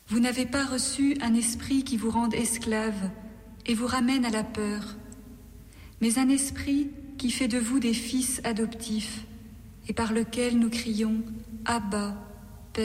Vous n'avez pas reçu un esprit qui vous rende esclaves et vous ramène à la peur, mais un esprit qui fait de vous des fils adoptifs et par lequel nous crions « Abba, Père ».